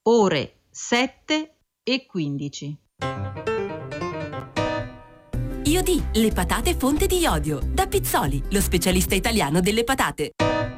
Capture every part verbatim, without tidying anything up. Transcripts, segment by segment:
ore sette e quindici. Iodì, le patate fonte di iodio. Da Pizzoli, lo specialista italiano delle patate.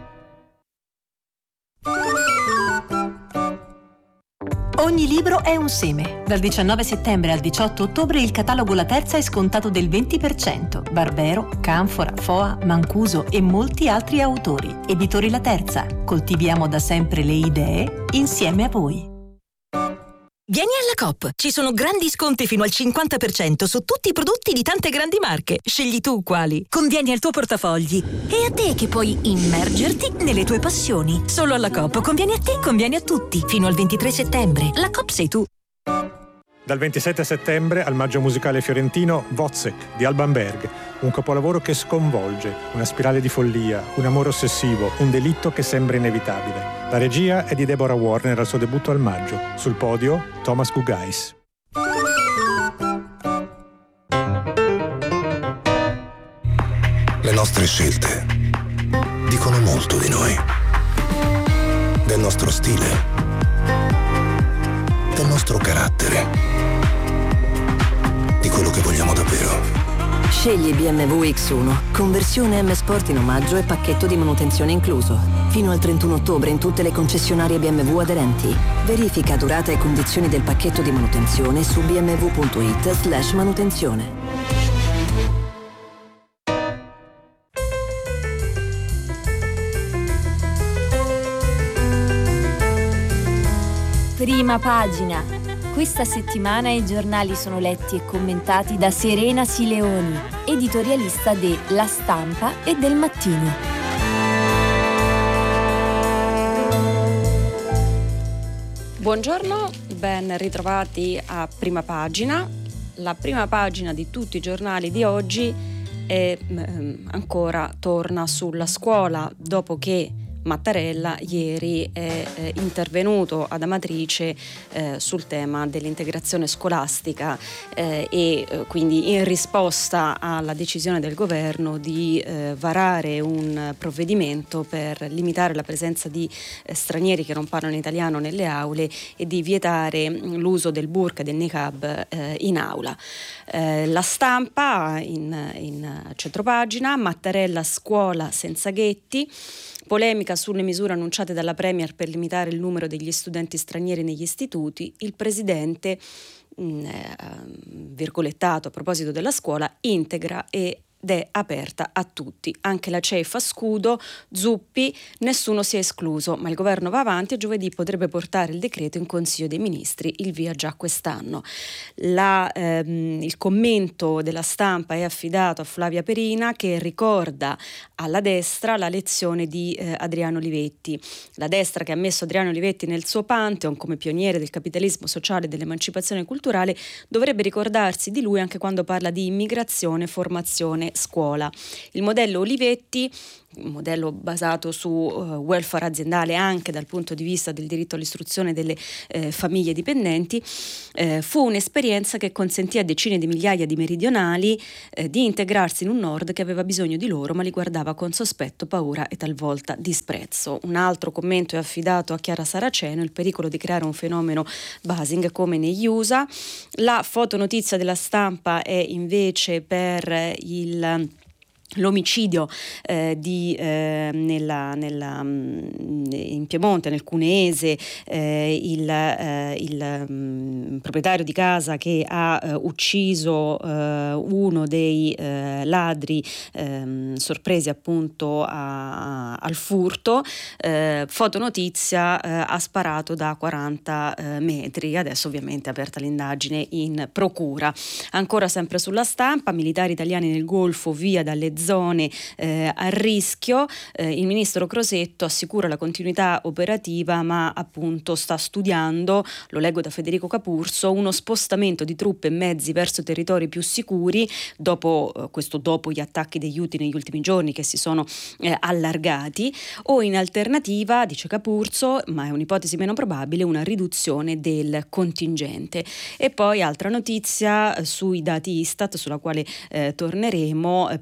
Ogni libro è un seme. Dal diciannove settembre al diciotto ottobre il catalogo La Terza è scontato del venti per cento. Barbero, Canfora, Foa, Mancuso e molti altri autori. Editori La Terza. Coltiviamo da sempre le idee insieme a voi. Vieni alla Coop, ci sono grandi sconti fino al cinquanta per cento su tutti i prodotti di tante grandi marche. Scegli tu quali. Convieni al tuo portafogli. E a te che puoi immergerti nelle tue passioni. Solo alla Coop conviene a te, conviene a tutti. Fino al ventitré settembre. La Coop sei tu. Dal ventisette settembre al Maggio Musicale Fiorentino Wozzeck di Alban Berg, un capolavoro che sconvolge, una spirale di follia, un amore ossessivo, un delitto che sembra inevitabile. La regia è di Deborah Warner al suo debutto al maggio. Sul podio Thomas Gugais. Le nostre scelte dicono molto di noi, del nostro stile, del nostro carattere, di quello che vogliamo davvero. Scegli B M W X uno, conversione M Sport in omaggio e pacchetto di manutenzione incluso. Fino al trentuno ottobre in tutte le concessionarie B M W aderenti. Verifica durata e condizioni del pacchetto di manutenzione su b m w punto i t slash manutenzione. Prima pagina. Questa settimana i giornali sono letti e commentati da Serena Sileoni, editorialista de La Stampa e del Mattino. Buongiorno, ben ritrovati a Prima Pagina. La prima pagina di tutti i giornali di oggi è, ehm, ancora torna sulla scuola, dopo che Mattarella ieri è eh, intervenuto ad Amatrice eh, sul tema dell'integrazione scolastica eh, e eh, quindi in risposta alla decisione del governo di eh, varare un provvedimento per limitare la presenza di eh, stranieri che non parlano italiano nelle aule e di vietare l'uso del burqa e del niqab eh, in aula. Eh, la Stampa in, in centropagina: Mattarella scuola senza ghetti. Polemica sulle misure annunciate dalla Premier per limitare il numero degli studenti stranieri negli istituti. Il presidente, mh, eh, virgolettato a proposito della scuola, integra e ed è aperta a tutti, anche la C E F a scudo, Zuppi, nessuno si è escluso, ma il governo va avanti e giovedì potrebbe portare il decreto in Consiglio dei Ministri, il via già quest'anno. La, ehm, il commento della Stampa è affidato a Flavia Perina, che ricorda alla destra la lezione di eh, Adriano Olivetti. La destra, che ha messo Adriano Olivetti nel suo pantheon come pioniere del capitalismo sociale e dell'emancipazione culturale, dovrebbe ricordarsi di lui anche quando parla di immigrazione, formazione, scuola. Il modello Olivetti, un modello basato su uh, welfare aziendale anche dal punto di vista del diritto all'istruzione delle eh, famiglie dipendenti, eh, fu un'esperienza che consentì a decine di migliaia di meridionali eh, di integrarsi in un nord che aveva bisogno di loro ma li guardava con sospetto, paura e talvolta disprezzo. Un altro commento è affidato a Chiara Saraceno: il pericolo di creare un fenomeno basing come negli U S A. La fotonotizia della Stampa è invece per il l'omicidio eh, di, eh, nella, nella, in Piemonte, nel Cuneese, eh, il, eh, il um, proprietario di casa che ha eh, ucciso eh, uno dei eh, ladri eh, sorpresi appunto a, a, al furto. Eh, fotonotizia: eh, ha sparato da quaranta eh, metri. Adesso ovviamente è aperta l'indagine in procura. Ancora sempre sulla Stampa: militari italiani nel Golfo, via dalle zone eh, a rischio. Eh, il ministro Crosetto assicura la continuità operativa, ma appunto sta studiando, lo leggo da Federico Capurso, uno spostamento di truppe e mezzi verso territori più sicuri, dopo eh, questo dopo gli attacchi degli Houthi negli ultimi giorni che si sono eh, allargati, o in alternativa, dice Capurso, ma è un'ipotesi meno probabile, una riduzione del contingente. E poi altra notizia eh, sui dati Istat, sulla quale eh, torneremo, eh, perché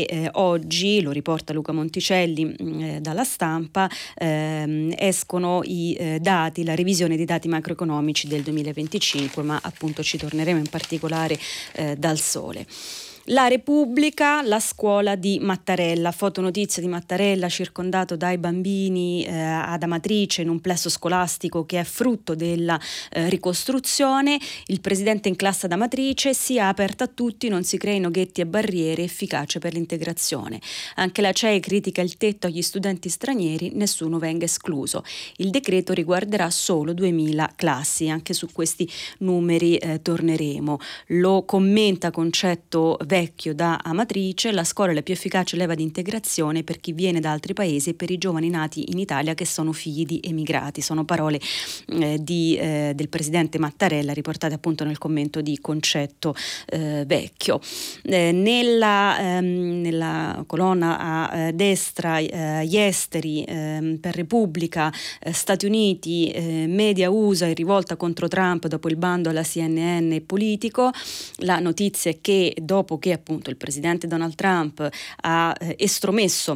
che eh, oggi, lo riporta Luca Monticelli eh, dalla Stampa, ehm, escono i eh, dati, la revisione dei dati macroeconomici del duemilaventicinque, ma appunto ci torneremo in particolare eh, dal Sole. La Repubblica, la scuola di Mattarella, fotonotizia di Mattarella circondato dai bambini eh, ad Amatrice in un plesso scolastico che è frutto della eh, ricostruzione. Il presidente in classe ad Amatrice: sia aperta a tutti, non si creino ghetti e barriere, efficace per l'integrazione. Anche la C E I critica il tetto agli studenti stranieri, nessuno venga escluso. Il decreto riguarderà solo duemila classi, anche su questi numeri eh, torneremo. Lo commenta Concetto Vecchio da Amatrice: la scuola è la più efficace leva di integrazione per chi viene da altri paesi e per i giovani nati in Italia che sono figli di emigrati. Sono parole eh, di, eh, del presidente Mattarella, riportate appunto nel commento di Concetto eh, Vecchio. Eh, nella, ehm, nella colonna a eh, destra, eh, gli esteri eh, per Repubblica, eh, Stati Uniti, eh, media U S A in rivolta contro Trump dopo il bando alla C N N politico. La notizia è che dopo che appunto il presidente Donald Trump ha eh, estromesso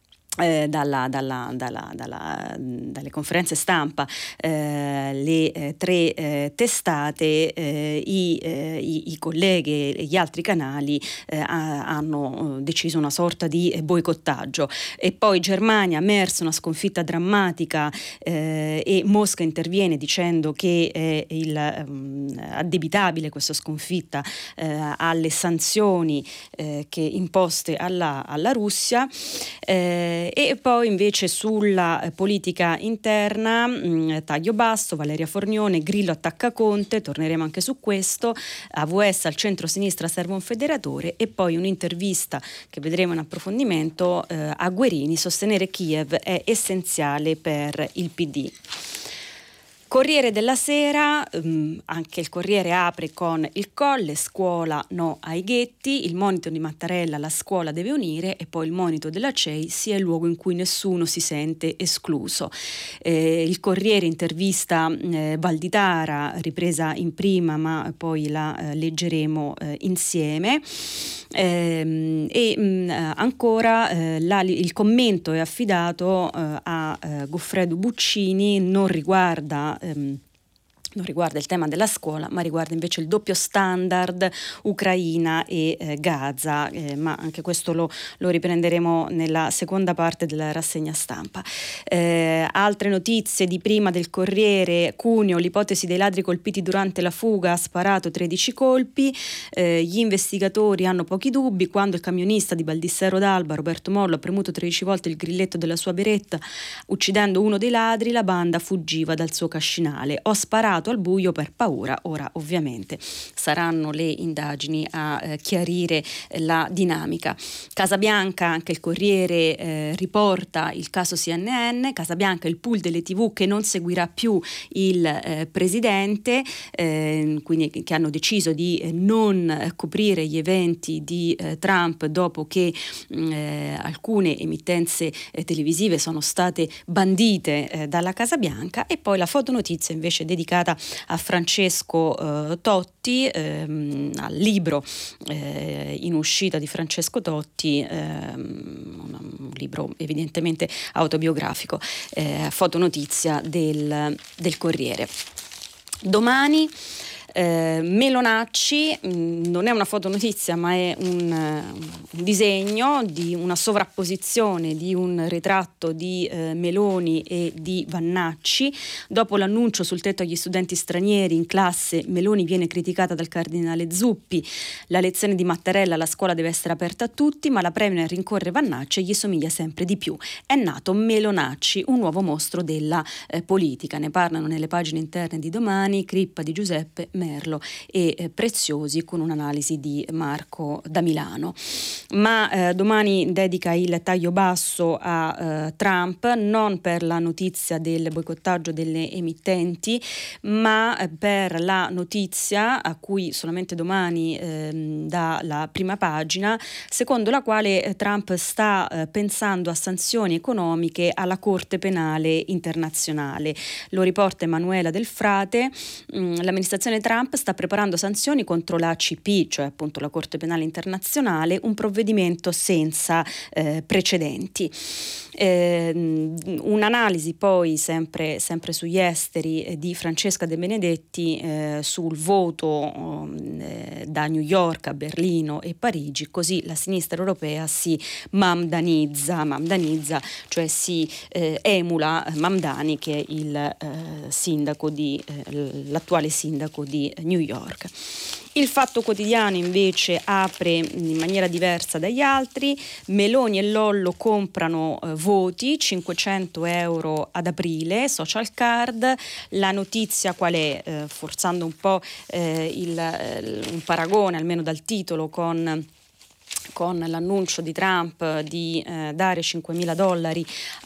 Eh, dalla, dalla, dalla, dalla, dalle conferenze stampa eh, le eh, tre eh, testate, eh, i, eh, i, i colleghi e gli altri canali eh, ha, hanno deciso una sorta di boicottaggio. E poi Germania, Merz, una sconfitta drammatica eh, e Mosca interviene dicendo che è il, um, addebitabile questa sconfitta eh, alle sanzioni eh, che imposte alla, alla Russia. eh, E poi invece sulla politica interna, mh, taglio basso, Valeria Fornione, Grillo attacca Conte, torneremo anche su questo. A V S al centro-sinistra serve un federatore. E poi un'intervista che vedremo in approfondimento eh, a Guerini: sostenere Kiev è essenziale per il P D. Corriere della Sera, ehm, anche il Corriere apre con il Colle: scuola no ai ghetti, il monito di Mattarella: la scuola deve unire, e poi il monito della C E I: sia il luogo in cui nessuno si sente escluso. Eh, il Corriere intervista eh, Valditara, ripresa in prima ma poi la eh, leggeremo eh, insieme. Eh, e mh, ancora eh, la, il commento è affidato eh, a eh, Goffredo Buccini, non riguarda ehm, non riguarda il tema della scuola, ma riguarda invece il doppio standard Ucraina e eh, Gaza, eh, ma anche questo lo, lo riprenderemo nella seconda parte della rassegna stampa. Eh, altre notizie di prima del Corriere: Cuneo, l'ipotesi dei ladri colpiti durante la fuga, ha sparato tredici colpi, eh, gli investigatori hanno pochi dubbi, quando il camionista di Baldissero d'Alba, Roberto Mollo, ha premuto tredici volte il grilletto della sua beretta uccidendo uno dei ladri, la banda fuggiva dal suo cascinale. Ho sparato al buio per paura. Ora ovviamente saranno le indagini a eh, chiarire eh, la dinamica. Casabianca, anche il Corriere eh, riporta il caso C N N. Casabianca, il pool delle tivù che non seguirà più il eh, presidente, eh, quindi che hanno deciso di eh, non coprire gli eventi di eh, Trump dopo che eh, alcune emittenze eh, televisive sono state bandite eh, dalla Casabianca. E poi la fotonotizia invece dedicata a Francesco eh, Totti, ehm, al libro eh, in uscita di Francesco Totti, ehm, un, un libro evidentemente autobiografico, eh, fotonotizia del, del Corriere. Domani Eh, Melonacci, mh, non è una fotonotizia ma è un, uh, un disegno di una sovrapposizione di un ritratto di uh, Meloni e di Vannacci. Dopo l'annuncio sul tetto agli studenti stranieri in classe, Meloni viene criticata dal cardinale Zuppi: la lezione di Mattarella: la scuola deve essere aperta a tutti, ma la premier rincorre Vannacci e gli somiglia sempre di più. È nato Melonacci, un nuovo mostro della eh, politica. Ne parlano nelle pagine interne di Domani, Crippa di Giuseppe, Merlo e eh, Preziosi, con un'analisi di Marco da Milano. Ma eh, Domani dedica il taglio basso a eh, Trump, non per la notizia del boicottaggio delle emittenti, ma eh, per la notizia a cui solamente Domani eh, dà la prima pagina, secondo la quale eh, Trump sta eh, pensando a sanzioni economiche alla Corte Penale Internazionale. Lo riporta Emanuela Del Frate. mh, l'amministrazione Trump Trump sta preparando sanzioni contro la A C P, cioè appunto la Corte Penale Internazionale, un provvedimento senza eh, precedenti. Eh, un'analisi poi sempre, sempre sugli esteri eh, di Francesca De Benedetti eh, sul voto eh, da New York a Berlino e Parigi, così la sinistra europea si mamdanizza, mamdanizza cioè si eh, emula Mamdani, che è il eh, sindaco di, eh, l'attuale sindaco di New York. Il Fatto Quotidiano invece apre in maniera diversa dagli altri. Meloni e Lollo comprano eh, voti, cinquecento euro ad aprile, social card. La notizia qual è? Eh, forzando un po' eh, il, eh, un paragone, almeno dal titolo, con con l'annuncio di Trump di eh, dare cinquemila dollari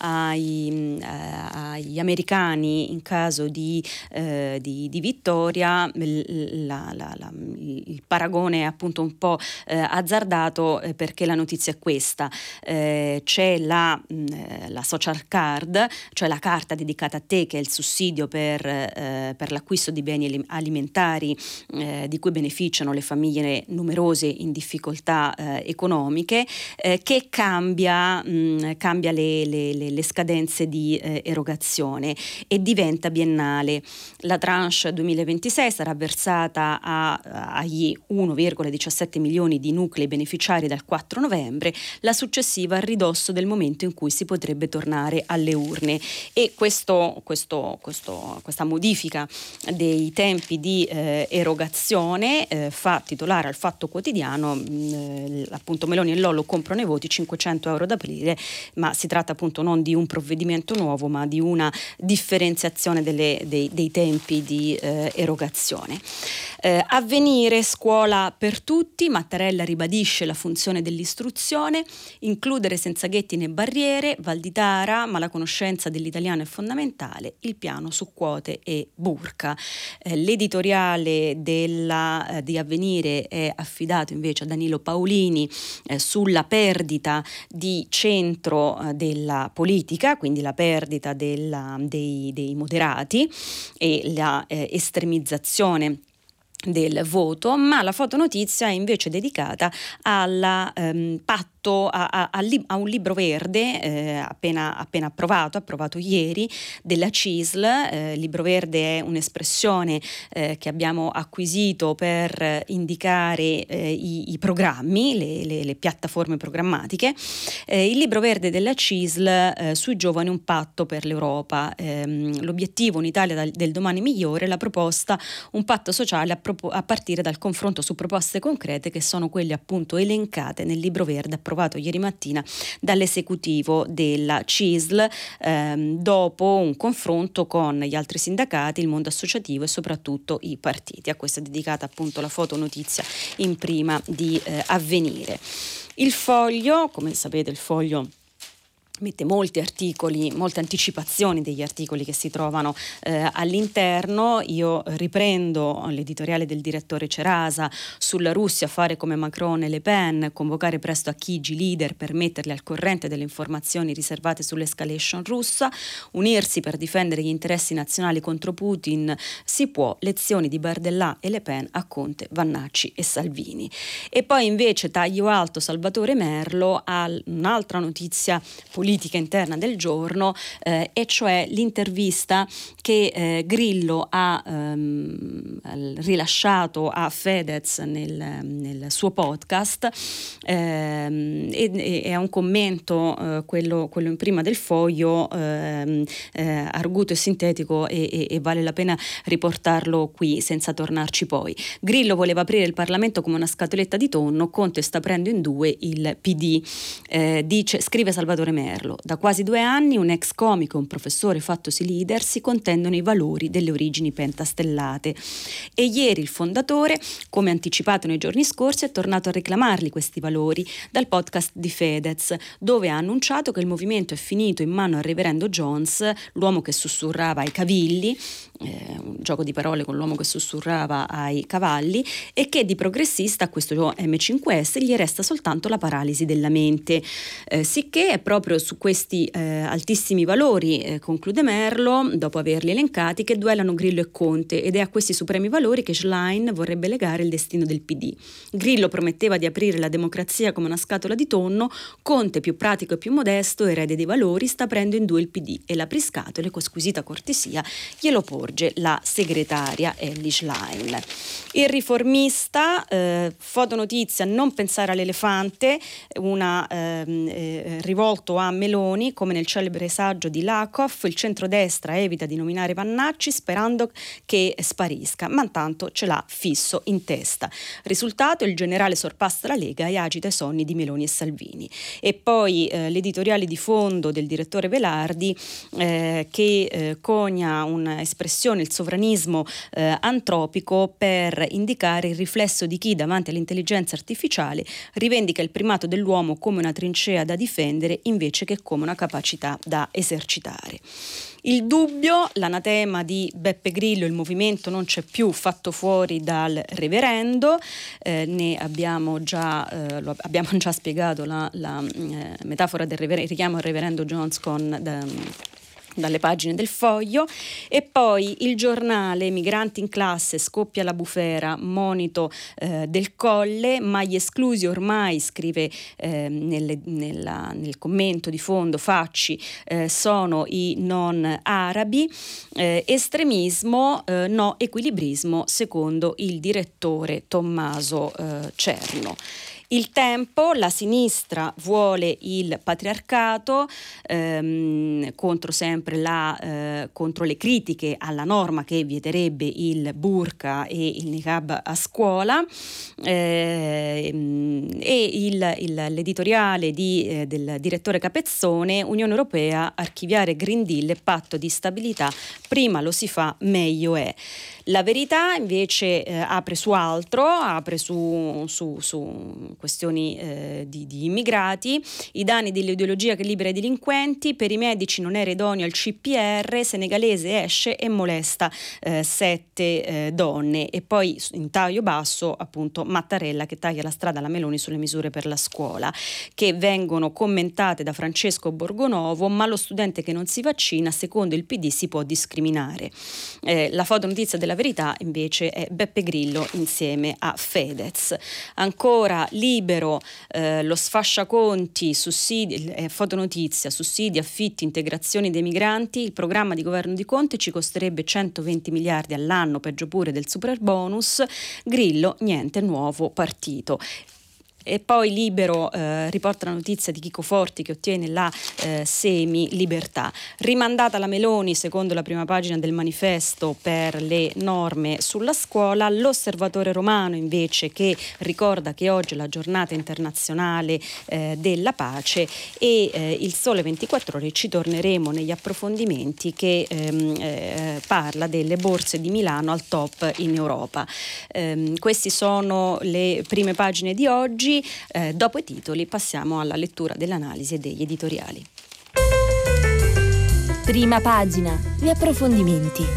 ai, eh, agli americani in caso di, eh, di, di vittoria, la, la, la, il paragone è appunto un po' eh, azzardato eh, perché la notizia è questa. Eh, c'è la, mh, la social card, cioè la carta dedicata a te, che è il sussidio per, eh, per l'acquisto di beni alimentari eh, di cui beneficiano le famiglie numerose in difficoltà eh, economiche, eh, che cambia, mh, cambia le, le, le scadenze di eh, erogazione e diventa biennale. La tranche duemilaventisei sarà versata a, agli uno virgola diciassette milioni di nuclei beneficiari dal quattro novembre, la successiva a ridosso del momento in cui si potrebbe tornare alle urne. E questo, questo, questo, questa modifica dei tempi di eh, erogazione eh, fa titolare al Fatto Quotidiano mh, appunto Meloni e Lollo comprano i voti, cinquecento euro ad aprile, ma si tratta appunto non di un provvedimento nuovo, ma di una differenziazione delle, dei, dei tempi di eh, erogazione. Eh, Avvenire, scuola per tutti, Mattarella ribadisce la funzione dell'istruzione, includere senza ghetti né barriere, Valditara, ma la conoscenza dell'italiano è fondamentale, il piano su quote e burka. Eh, l'editoriale della, eh, di Avvenire è affidato invece a Danilo Paolini eh, sulla perdita di centro eh, della politica, quindi la perdita della, dei, dei moderati e la eh, estremizzazione del voto, ma la fotonotizia è invece dedicata alla ehm, patto a, a, a un libro verde eh, appena, appena approvato, approvato ieri, della C I S L. Eh, libro verde è un'espressione eh, che abbiamo acquisito per indicare eh, i, i programmi, le, le, le piattaforme programmatiche. Eh, il libro verde della C I S L eh, sui giovani, un patto per l'Europa. Eh, l'obiettivo, un'Italia dal, del domani migliore, la proposta, un patto sociale a, propo- a partire dal confronto su proposte concrete, che sono quelle appunto elencate nel libro verde approvato ieri mattina dall'esecutivo della C I S L ehm, dopo un confronto con gli altri sindacati, il mondo associativo e soprattutto i partiti. A questo è dedicata appunto la fotonotizia in prima di eh, Avvenire. Il Foglio, come sapete, il Foglio mette molti articoli, molte anticipazioni degli articoli che si trovano eh, all'interno. Io riprendo l'editoriale del direttore Cerasa sulla Russia, fare come Macron e Le Pen, convocare presto a Chigi leader per metterli al corrente delle informazioni riservate sull'escalation russa, unirsi per difendere gli interessi nazionali contro Putin, si può, lezioni di Bardellà e Le Pen a Conte, Vannacci e Salvini. E poi invece taglio alto Salvatore Merlo a un'altra notizia politica politica interna del giorno, eh, e cioè l'intervista che eh, Grillo ha ehm, rilasciato a Fedez nel, nel suo podcast, ehm, e, e è un commento, eh, quello, quello in prima del Foglio, ehm, eh, arguto e sintetico, e, e, e vale la pena riportarlo qui senza tornarci poi. Grillo voleva aprire il Parlamento come una scatoletta di tonno, Conte sta aprendo in due il P D. Eh, dice, scrive Salvatore Merlo: da quasi due anni un ex comico e un professore fattosi leader si contendono i valori delle origini pentastellate, e ieri il fondatore, come anticipato nei giorni scorsi, è tornato a reclamarli questi valori dal podcast di Fedez, dove ha annunciato che il movimento è finito in mano al reverendo Jones, l'uomo che sussurrava ai cavilli, eh, un gioco di parole con l'uomo che sussurrava ai cavalli, e che di progressista a questo M cinque S gli resta soltanto la paralisi della mente, eh, sicché è proprio su questi eh, altissimi valori, eh, conclude Merlo, dopo averli elencati, che duellano Grillo e Conte, ed è a questi supremi valori che Schlein vorrebbe legare il destino del P D. Grillo prometteva di aprire la democrazia come una scatola di tonno, Conte, più pratico e più modesto, erede dei valori, sta aprendo in due il P D e l'apriscatole, con squisita cortesia, glielo porge la segretaria Elly Schlein. Il riformista, eh, fotonotizia, non pensare all'elefante, una ehm, eh, rivolto a Meloni, come nel celebre saggio di Lakoff, il centrodestra evita di nominare Vannacci sperando che sparisca, ma intanto ce l'ha fisso in testa. Risultato: il generale sorpassa la Lega e agita i sonni di Meloni e Salvini. E poi eh, l'editoriale di fondo del direttore Velardi eh, che eh, conia un'espressione, il sovranismo eh, antropico, per indicare il riflesso di chi davanti all'intelligenza artificiale rivendica il primato dell'uomo come una trincea da difendere invece che come una capacità da esercitare. Il dubbio, l'anatema di Beppe Grillo, il movimento non c'è più, fatto fuori dal reverendo, eh, ne abbiamo già, eh, lo abbiamo già spiegato la, la eh, metafora del rever- richiamo al reverendo Jones con da, dalle pagine del Foglio. E poi il giornale, migranti in classe, scoppia la bufera, monito eh, del Colle, ma gli esclusi ormai, scrive eh, nelle, nella, nel commento di fondo Facci, eh, sono i non arabi, eh, estremismo, eh, no equilibrismo, secondo il direttore Tommaso eh, Cerno. Il Tempo, la sinistra vuole il patriarcato, ehm, contro sempre la, eh, contro le critiche alla norma che vieterebbe il burqa e il niqab a scuola, eh, e il, il, l'editoriale di, eh, del direttore Capezzone, Unione Europea, archiviare Green Deal e patto di stabilità, prima lo si fa meglio è. La Verità invece eh, apre su altro, apre su, su, su questioni eh, di, di immigrati, i danni dell'ideologia che libera i delinquenti, per i medici non era idoneo il C P R, senegalese esce e molesta eh, sette eh, donne. E poi in taglio basso appunto Mattarella che taglia la strada alla Meloni sulle misure per la scuola, che vengono commentate da Francesco Borgonovo, ma lo studente che non si vaccina secondo il P D si può discriminare. Eh, la fotonotizia della Verità invece è Beppe Grillo insieme a Fedez. Ancora Libero, eh, lo sfasciaconti, sussidi, eh, fotonotizia, sussidi, affitti, integrazioni dei migranti, il programma di governo di Conte ci costerebbe centoventi miliardi all'anno, peggio pure del super bonus. Grillo, niente nuovo partito. E poi Libero eh, riporta la notizia di Chico Forti che ottiene la eh, semi-libertà. Rimandata la Meloni, secondo la prima pagina del Manifesto, per le norme sulla scuola. L'Osservatore Romano invece che ricorda che oggi è la giornata internazionale eh, della pace, e eh, il Sole ventiquattro Ore, ci torneremo negli approfondimenti, che ehm, eh, parla delle borse di Milano al top in Europa. Ehm, queste sono le prime pagine di oggi. Eh, dopo i titoli passiamo alla lettura dell'analisi e degli editoriali. Prima pagina, gli approfondimenti.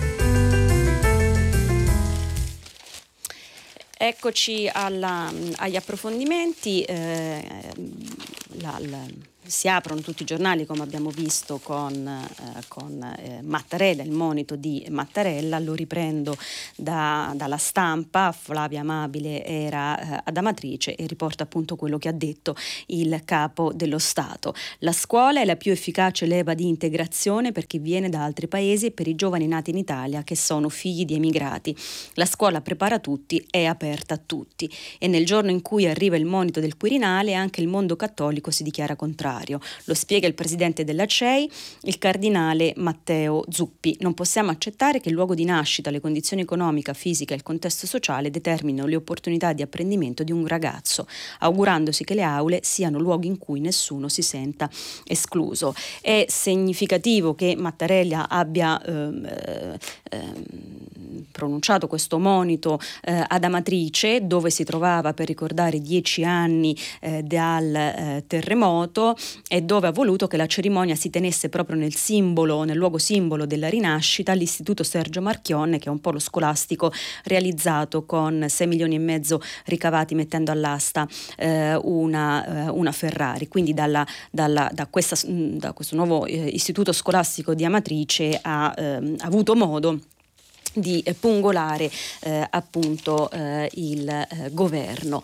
Eccoci alla, agli approfondimenti. Eh, la, la, si aprono tutti i giornali, come abbiamo visto, con, eh, con eh, Mattarella, il monito di Mattarella. Lo riprendo da, dalla Stampa. Flavia Amabile era eh, ad Amatrice e riporta appunto quello che ha detto il capo dello Stato. La scuola è la più efficace leva di integrazione per chi viene da altri paesi e per i giovani nati in Italia che sono figli di emigrati. La scuola prepara tutti, è aperta a tutti, e nel giorno in cui arriva il monito del Quirinale anche il mondo cattolico si dichiara contrario. Lo spiega il presidente della C E I, il cardinale Matteo Zuppi. Non possiamo accettare che il luogo di nascita, le condizioni economiche, fisiche e il contesto sociale determinino le opportunità di apprendimento di un ragazzo, augurandosi che le aule siano luoghi in cui nessuno si senta escluso. È significativo che Mattarella abbia ehm, ehm, pronunciato questo monito eh, ad Amatrice, dove si trovava per ricordare dieci anni eh, dal eh, terremoto, e dove ha voluto che la cerimonia si tenesse proprio nel simbolo, nel luogo simbolo della rinascita, l'Istituto Sergio Marchionne, che è un polo scolastico realizzato con sei milioni e mezzo ricavati mettendo all'asta eh, una, eh, una Ferrari. Quindi dalla, dalla, da, questa, da questo nuovo eh, istituto scolastico di Amatrice ha eh, avuto modo di pungolare eh, appunto eh, il eh, governo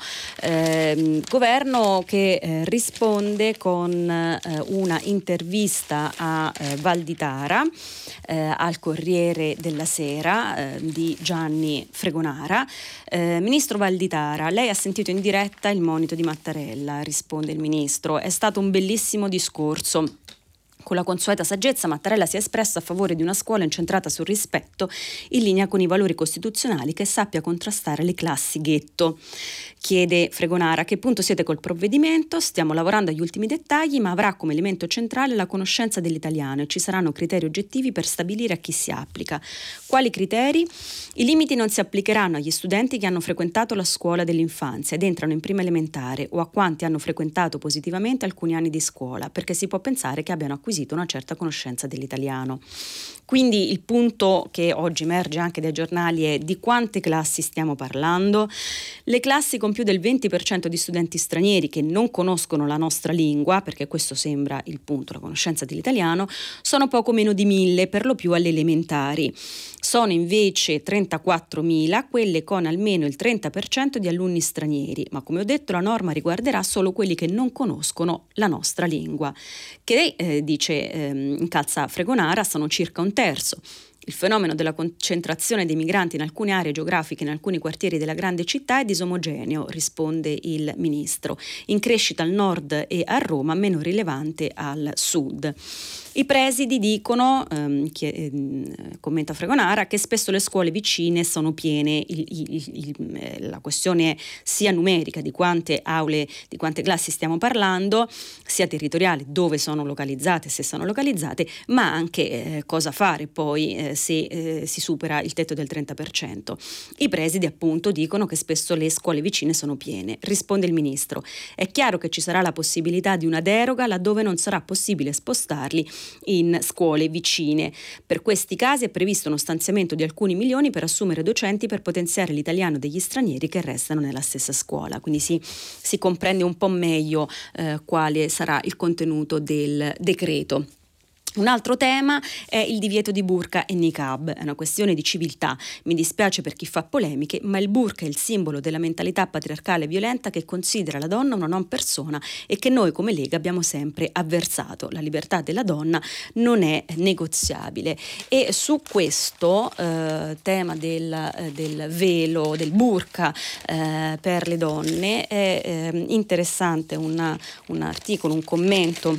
eh, governo che eh, risponde con eh, una intervista a eh, Valditara eh, al Corriere della Sera eh, di Gianni Fregonara. eh, Ministro Valditara, lei ha sentito in diretta il monito di Mattarella? Risponde il ministro: è stato un bellissimo discorso. Con la consueta saggezza Mattarella si è espresso a favore di una scuola incentrata sul rispetto, in linea con i valori costituzionali, che sappia contrastare le classi ghetto. Chiede Fregonara: a che punto siete col provvedimento? Stiamo lavorando agli ultimi dettagli, ma avrà come elemento centrale la conoscenza dell'italiano e ci saranno criteri oggettivi per stabilire a chi si applica. Quali criteri? I limiti non si applicheranno agli studenti che hanno frequentato la scuola dell'infanzia ed entrano in prima elementare, o a quanti hanno frequentato positivamente alcuni anni di scuola, perché si può pensare che abbiano acquisito una certa conoscenza dell'italiano. Quindi il punto che oggi emerge anche dai giornali è: di quante classi stiamo parlando? Le classi con più del venti per cento di studenti stranieri che non conoscono la nostra lingua, perché questo sembra il punto, la conoscenza dell'italiano, sono poco meno di mille, per lo più alle elementari. Sono invece trentaquattromila quelle con almeno il trenta per cento di alunni stranieri, ma come ho detto la norma riguarderà solo quelli che non conoscono la nostra lingua, che eh, dice eh, incalza Fregonara sono circa un terzo. Il fenomeno della concentrazione dei migranti in alcune aree geografiche, in alcuni quartieri della grande città, è disomogeneo, risponde il ministro. In crescita al nord e a Roma, meno rilevante al sud. I presidi dicono, ehm, che, eh, commenta Fregonara, che spesso le scuole vicine sono piene. Il, il, il, la questione è sia numerica, di quante aule, di quante classi stiamo parlando, sia territoriale, dove sono localizzate, se sono localizzate, ma anche eh, cosa fare poi eh, se eh, si supera il tetto del trenta per cento. I presidi appunto dicono che spesso le scuole vicine sono piene. Risponde il ministro: è chiaro che ci sarà la possibilità di una deroga laddove non sarà possibile spostarli in scuole vicine. Per questi casi è previsto uno stanziamento di alcuni milioni per assumere docenti per potenziare l'italiano degli stranieri che restano nella stessa scuola. Quindi si, si comprende un po' meglio eh, quale sarà il contenuto del decreto. Un altro tema è il divieto di burqa e niqab, è una questione di civiltà. Mi dispiace per chi fa polemiche, ma il burqa è il simbolo della mentalità patriarcale e violenta che considera la donna una non persona e che noi come Lega abbiamo sempre avversato. La libertà della donna non è negoziabile. E su questo eh, tema del, eh, del velo, del burqa eh, per le donne è eh, interessante una, un articolo, un commento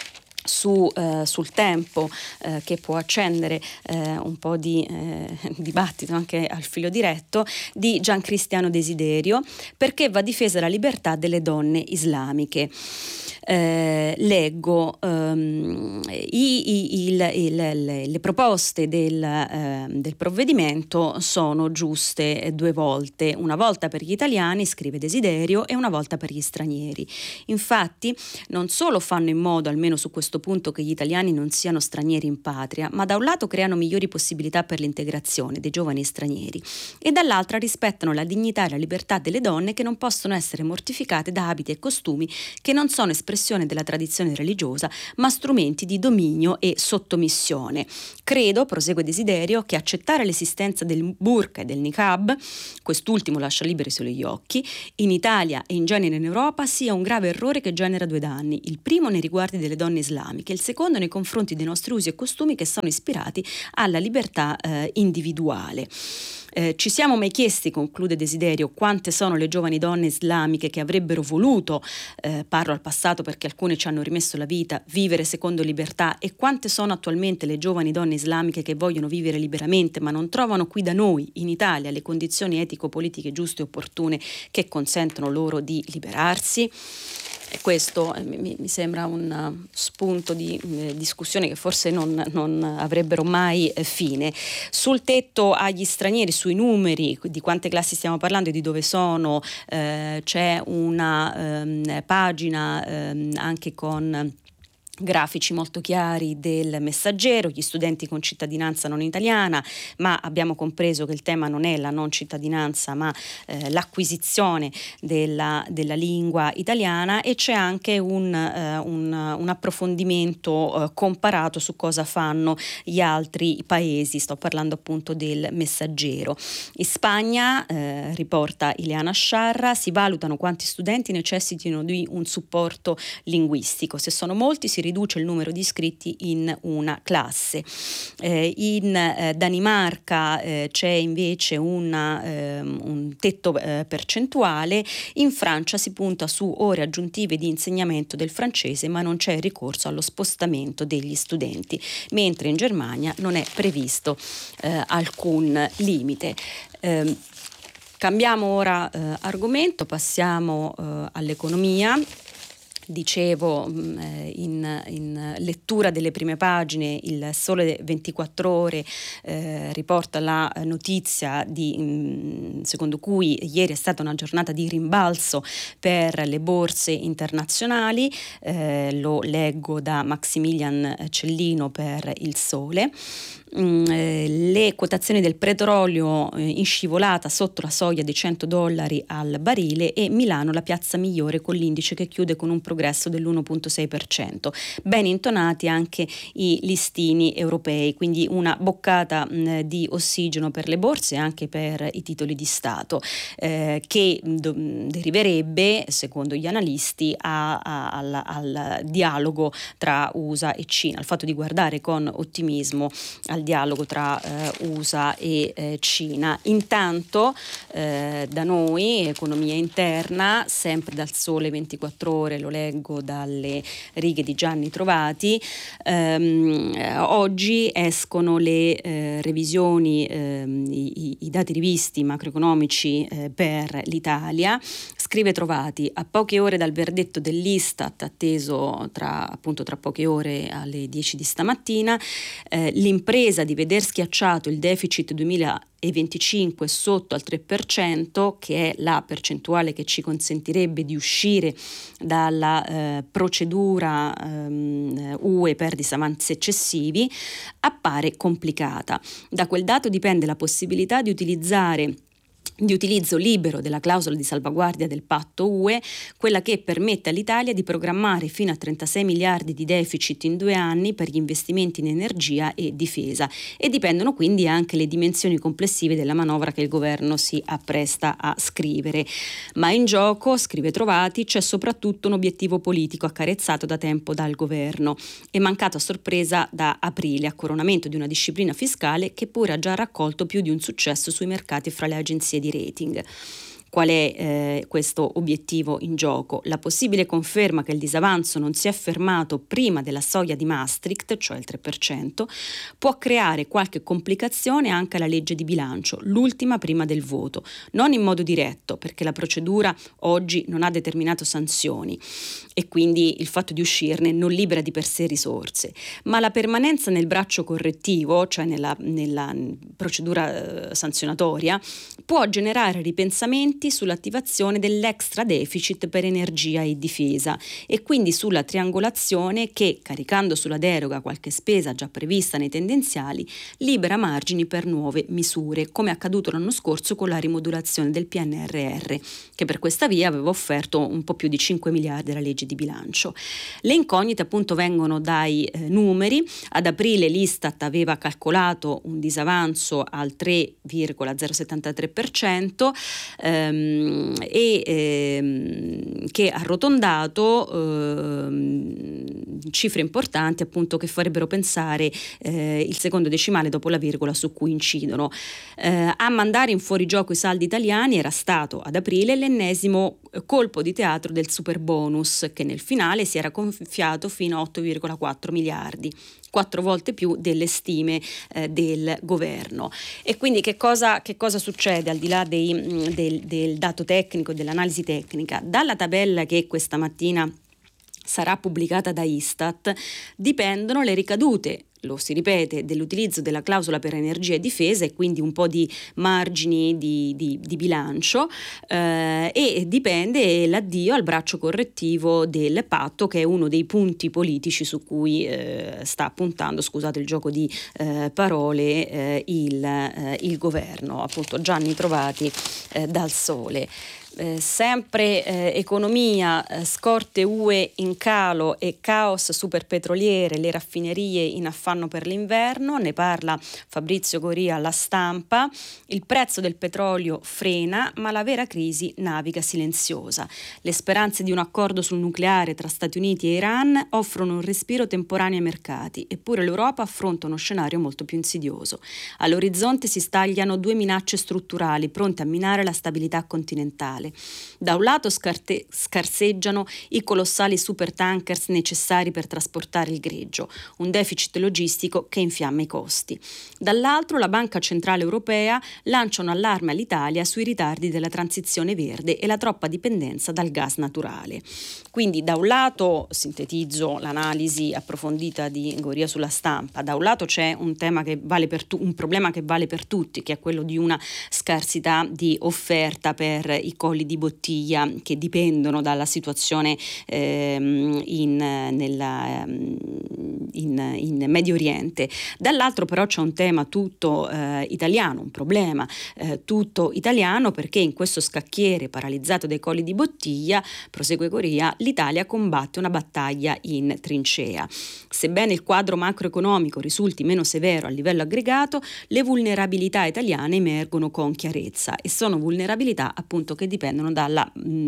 Su, eh, sul Tempo eh, che può accendere eh, un po' di eh, dibattito anche al filo diretto, di Giancristiano Desiderio, perché va difesa la libertà delle donne islamiche. Eh, leggo um, i, i, il, il, le, le proposte del, eh, del provvedimento sono giuste due volte, una volta per gli italiani, scrive Desiderio, e una volta per gli stranieri. Infatti non solo fanno in modo, almeno su questo punto, che gli italiani non siano stranieri in patria, ma da un lato creano migliori possibilità per l'integrazione dei giovani stranieri e dall'altra rispettano la dignità e la libertà delle donne, che non possono essere mortificate da abiti e costumi che non sono espressione della tradizione religiosa, ma strumenti di dominio e sottomissione. Credo, prosegue Desiderio, che accettare l'esistenza del burqa e del niqab, quest'ultimo lascia liberi solo gli occhi, in Italia e in genere in Europa sia un grave errore che genera due danni. Il primo nei riguardi delle donne islamiche, il secondo nei confronti dei nostri usi e costumi che sono ispirati alla libertà eh, individuale. Eh, ci siamo mai chiesti, conclude Desiderio, quante sono le giovani donne islamiche che avrebbero voluto, eh, parlo al passato perché alcune ci hanno rimesso la vita, vivere secondo libertà, e quante sono attualmente le giovani donne islamiche che vogliono vivere liberamente ma non trovano qui da noi, in Italia, le condizioni etico-politiche giuste e opportune che consentono loro di liberarsi? questo mi, mi sembra un spunto di eh, discussione che forse non, non avrebbero mai eh, fine. Sul tetto agli stranieri, sui numeri di quante classi stiamo parlando e di dove sono, eh, c'è una ehm, pagina ehm, anche con grafici molto chiari del Messaggero, gli studenti con cittadinanza non italiana, ma abbiamo compreso che il tema non è la non cittadinanza ma eh, l'acquisizione della, della lingua italiana, e c'è anche un, eh, un, un approfondimento eh, comparato su cosa fanno gli altri paesi. Sto parlando appunto del Messaggero. In Spagna, eh, riporta Ileana Sciarra, si valutano quanti studenti necessitino di un supporto linguistico. Se sono molti si riduce il numero di iscritti in una classe. Eh, in eh, Danimarca eh, c'è invece una, eh, un tetto eh, percentuale. In Francia si punta su ore aggiuntive di insegnamento del francese, ma non c'è ricorso allo spostamento degli studenti, mentre in Germania non è previsto eh, alcun limite. Eh, cambiamo ora eh, argomento, passiamo eh, all'economia. Dicevo in, in lettura delle prime pagine, il Sole ventiquattro Ore eh, riporta la notizia di, secondo cui ieri è stata una giornata di rimbalzo per le borse internazionali, eh, lo leggo da Maximilian Cellino per il Sole. Le quotazioni del petrolio in scivolata sotto la soglia dei cento dollari al barile, e Milano la piazza migliore con l'indice che chiude con un progresso dell'uno virgola sei per cento. Ben intonati anche i listini europei, quindi una boccata mh, di ossigeno per le borse e anche per i titoli di Stato, eh, che do, deriverebbe, secondo gli analisti, a, a, al, al dialogo tra U S A e Cina, al fatto di guardare con ottimismo al dialogo tra eh, U S A e eh, Cina. Intanto eh, da noi, economia interna, sempre dal Sole ventiquattro Ore, lo leggo dalle righe di Gianni Trovati, ehm, oggi escono le eh, revisioni, ehm, i, i dati rivisti macroeconomici eh, per l'Italia. Scrive Trovati: a poche ore dal verdetto dell'Istat, atteso tra, appunto tra poche ore alle dieci di stamattina, eh, l'impresa di veder schiacciato il deficit duemilaventicinque sotto al tre per cento, che è la percentuale che ci consentirebbe di uscire dalla eh, procedura ehm, U E per disavanzi eccessivi, appare complicata. Da quel dato dipende la possibilità di utilizzare di utilizzo libero della clausola di salvaguardia del patto U E, quella che permette all'Italia di programmare fino a trentasei miliardi di deficit in due anni per gli investimenti in energia e difesa, e dipendono quindi anche le dimensioni complessive della manovra che il governo si appresta a scrivere. Ma in gioco, scrive Trovati, c'è soprattutto un obiettivo politico accarezzato da tempo dal governo e mancato a sorpresa da aprile, a coronamento di una disciplina fiscale che pure ha già raccolto più di un successo sui mercati fra le agenzie di rating. Qual è eh, questo obiettivo in gioco? La possibile conferma che il disavanzo non si è fermato prima della soglia di Maastricht, cioè il tre per cento, può creare qualche complicazione anche alla legge di bilancio, l'ultima prima del voto, non in modo diretto, perché la procedura oggi non ha determinato sanzioni e quindi il fatto di uscirne non libera di per sé risorse, ma la permanenza nel braccio correttivo, cioè nella, nella procedura eh, sanzionatoria, può generare ripensamenti sull'attivazione dell'extra deficit per energia e difesa, e quindi sulla triangolazione che, caricando sulla deroga qualche spesa già prevista nei tendenziali, libera margini per nuove misure, come accaduto l'anno scorso con la rimodulazione del P N R R, che per questa via aveva offerto un po' più di cinque miliardi alla legge di bilancio. Le incognite appunto vengono dai eh, numeri. Ad aprile l'Istat aveva calcolato un disavanzo al tre virgola zero settantatré per cento, ehm, e ehm, che arrotondato ehm, cifre importanti appunto che farebbero pensare eh, il secondo decimale dopo la virgola su cui incidono. Eh, a mandare in fuorigioco i saldi italiani era stato ad aprile l'ennesimo colpo di teatro del super bonus, che nel finale si era gonfiato fino a otto virgola quattro miliardi, quattro volte più delle stime eh, del governo. E quindi che cosa, che cosa succede al di là dei, del, del dato tecnico, dell'analisi tecnica? Dalla tabella che questa mattina sarà pubblicata da Istat, dipendono le ricadute, lo si ripete, dell'utilizzo della clausola per energia e difesa e quindi un po' di margini di, di, di bilancio eh, e dipende l'addio al braccio correttivo del patto, che è uno dei punti politici su cui eh, sta puntando, scusate il gioco di eh, parole, eh, il, eh, il governo, appunto Gianni Trovati eh, dal Sole. Eh, sempre eh, economia, eh, scorte U E in calo e caos superpetroliere, le raffinerie in affanno per l'inverno, ne parla Fabrizio Goria alla Stampa. Il prezzo del petrolio frena, ma la vera crisi naviga silenziosa. Le speranze di un accordo sul nucleare tra Stati Uniti e Iran offrono un respiro temporaneo ai mercati, eppure l'Europa affronta uno scenario molto più insidioso. All'orizzonte si stagliano due minacce strutturali pronte a minare la stabilità continentale. Da un lato scarte- scarseggiano i colossali supertankers necessari per trasportare il greggio, un deficit logistico che infiamma i costi. Dall'altro la Banca Centrale Europea lancia un allarme all'Italia sui ritardi della transizione verde e la troppa dipendenza dal gas naturale. Quindi da un lato, sintetizzo l'analisi approfondita di Goria sulla Stampa, da un lato c'è un tema che vale per tu- un problema che vale per tutti, che è quello di una scarsità di offerta per i colli di bottiglia che dipendono dalla situazione ehm, in, nella, in, in Medio Oriente. Dall'altro però c'è un tema tutto eh, italiano, un problema eh, tutto italiano, perché in questo scacchiere paralizzato dai colli di bottiglia, prosegue Goria, l'Italia combatte una battaglia in trincea. Sebbene il quadro macroeconomico risulti meno severo a livello aggregato, le vulnerabilità italiane emergono con chiarezza e sono vulnerabilità appunto che dipendono dalla mh,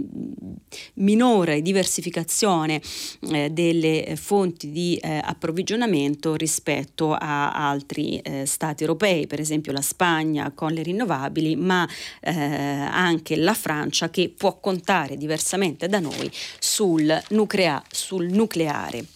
minore diversificazione eh, delle fonti di eh, approvvigionamento rispetto a altri eh, stati europei, per esempio la Spagna con le rinnovabili, ma eh, anche la Francia, che può contare diversamente da noi sul, nuclea- sul nucleare.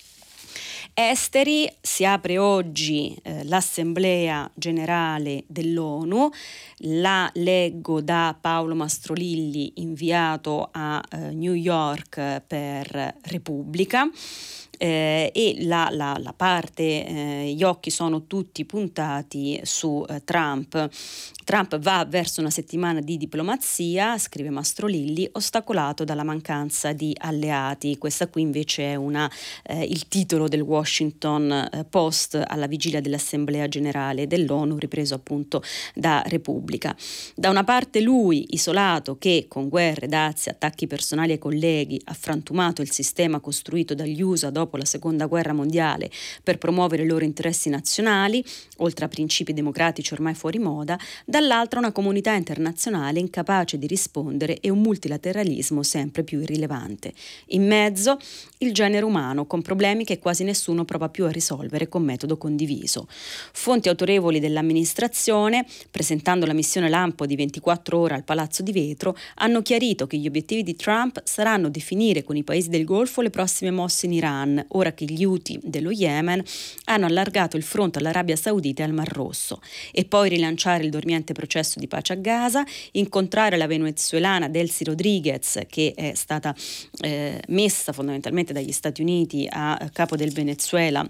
Esteri, si apre oggi eh, l'Assemblea Generale dell'ONU, la leggo da Paolo Mastrolilli, inviato a eh, New York per Repubblica. Eh, e la, la, la parte, eh, gli occhi sono tutti puntati su eh, Trump. Trump va verso una settimana di diplomazia, scrive Mastrolilli, ostacolato dalla mancanza di alleati. Questa qui invece è una, eh, il titolo del Washington Post alla vigilia dell'Assemblea Generale dell'ONU, ripreso appunto da Repubblica. Da una parte lui, isolato, che con guerre, dazi, attacchi personali ai colleghi ha frantumato il sistema costruito dagli U S A dopo la seconda guerra mondiale per promuovere i loro interessi nazionali, oltre a principi democratici ormai fuori moda, dall'altra una comunità internazionale incapace di rispondere e un multilateralismo sempre più irrilevante. In mezzo il genere umano, con problemi che quasi nessuno prova più a risolvere con metodo condiviso. Fonti autorevoli dell'amministrazione, presentando la missione lampo di ventiquattro ore al Palazzo di Vetro, hanno chiarito che gli obiettivi di Trump saranno definire con i paesi del Golfo le prossime mosse in Iran, ora che gli Houthi dello Yemen hanno allargato il fronte all'Arabia Saudita e al Mar Rosso, e poi rilanciare il dormiente processo di pace a Gaza, incontrare la venezuelana Delcy Rodriguez, che è stata eh, messa fondamentalmente dagli Stati Uniti a capo del Venezuela